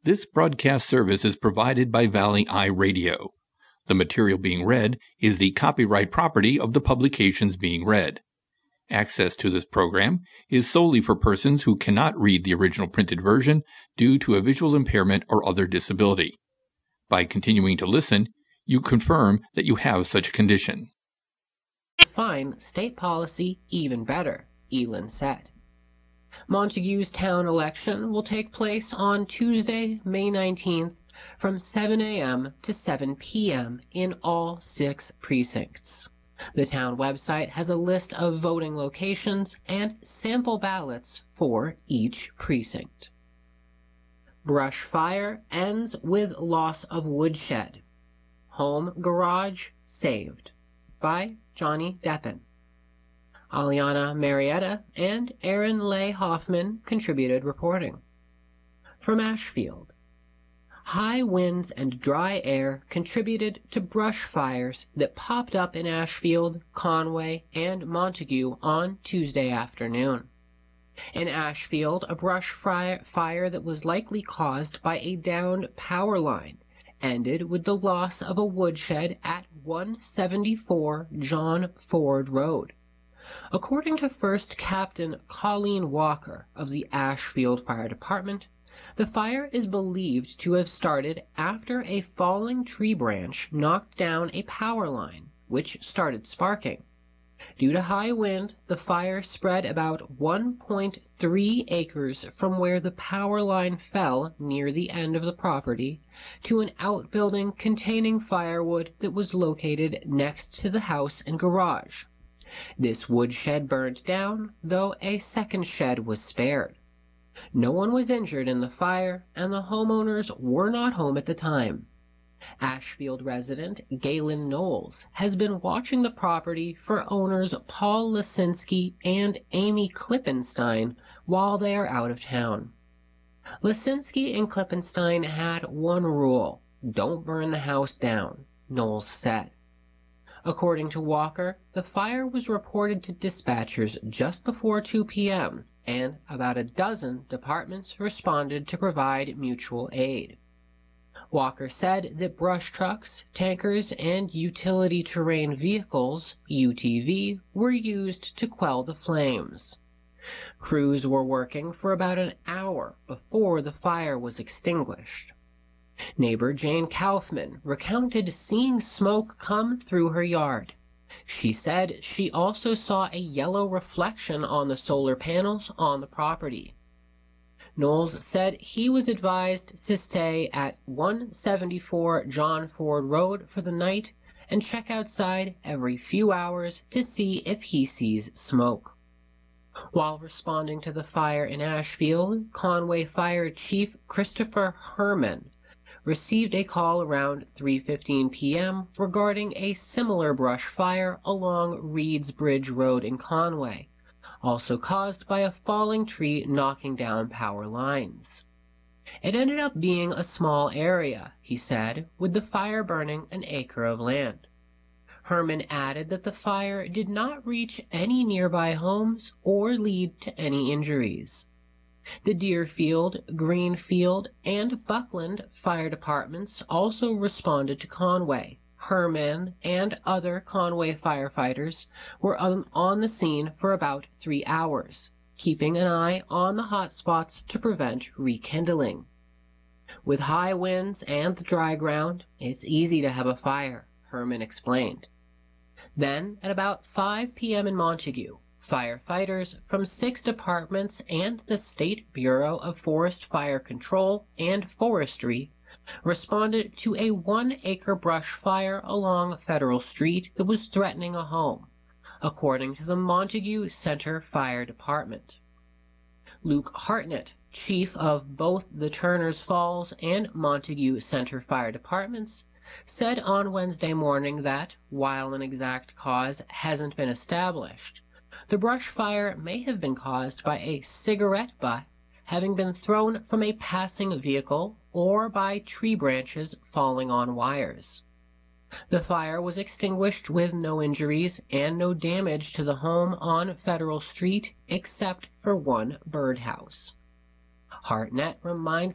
This broadcast service is provided by Valley Eye Radio. The material being read is the copyright property of the publications being read. Access to this program is solely for persons who cannot read the original printed version due to a visual impairment or other disability. By continuing to listen, you confirm that you have such a condition. Define state policy even better, Elin said. Montague's town election will take place on Tuesday, May 19th from 7 a.m. to 7 p.m. in all 6 precincts. The town website has a list of voting locations and sample ballots for each precinct. Brush fire ends with loss of woodshed. Home garage saved by Johnny Deppen. Aliana Marietta and Aaron Leigh Hoffman contributed reporting. From Ashfield, high winds and dry air contributed to brush fires that popped up in Ashfield, Conway, and Montague on Tuesday afternoon. In Ashfield, a brush fire that was likely caused by a downed power line ended with the loss of a woodshed at 174 John Ford Road. According to First Captain Colleen Walker of the Ashfield Fire Department, the fire is believed to have started after a falling tree branch knocked down a power line, which started sparking. Due to high wind, the fire spread about 1.3 acres from where the power line fell near the end of the property to an outbuilding containing firewood that was located next to the house and garage. This woodshed burned down, though a second shed was spared. No one was injured in the fire, and the homeowners were not home at the time. Ashfield resident Galen Knowles has been watching the property for owners Paul Lisinski and Amy Klippenstein while they are out of town. Lisinski and Klippenstein had one rule: don't burn the house down, Knowles said. According to Walker, the fire was reported to dispatchers just before 2 p.m., and about a dozen departments responded to provide mutual aid. Walker said that brush trucks, tankers, and utility terrain vehicles, UTV, were used to quell the flames. Crews were working for about an hour before the fire was extinguished. Neighbor Jane Kaufman recounted seeing smoke come through her yard. She said she also saw a yellow reflection on the solar panels on the property. Knowles said he was advised to stay at 174 John Ford Road for the night and check outside every few hours to see if he sees smoke. While responding to the fire in Ashfield, Conway Fire Chief Christopher Herman received a call around 3:15 p.m. regarding a similar brush fire along Reeds Bridge Road in Conway, also caused by a falling tree knocking down power lines. It ended up being a small area, he said, with the fire burning an acre of land. Herman added that the fire did not reach any nearby homes or lead to any injuries. The Deerfield, Greenfield, and Buckland fire departments also responded to Conway. Herman and other Conway firefighters were on the scene for about 3 hours, keeping an eye on the hot spots to prevent rekindling. With high winds and the dry ground, it's easy to have a fire, Herman explained. Then, at about 5 p.m. in Montague, firefighters from 6 departments and the State Bureau of Forest Fire Control and Forestry responded to a 1-acre brush fire along Federal Street that was threatening a home, according to the Montague Center Fire Department. Luke Hartnett, chief of both the Turners Falls and Montague Center Fire Departments, said on Wednesday morning that, while an exact cause hasn't been established, the brush fire may have been caused by a cigarette butt having been thrown from a passing vehicle or by tree branches falling on wires. The fire was extinguished with no injuries and no damage to the home on Federal Street except for one birdhouse. Hartnett reminds